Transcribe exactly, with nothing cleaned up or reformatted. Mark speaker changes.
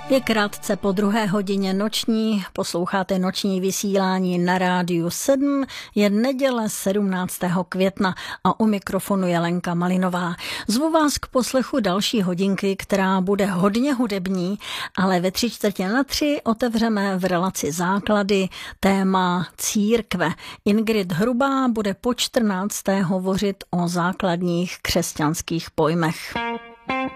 Speaker 1: Je krátce po druhé hodině noční, posloucháte noční vysílání na Rádiu sedm, je neděle sedmnáctého května a u mikrofonu je Lenka Malinová. Zvu vás k poslechu další hodinky, která bude hodně hudební, ale ve tři čtvrtě na tři otevřeme v relaci Základy téma církve. Ingrid Hrubá bude po čtrnácté hovořit o základních křesťanských pojmech.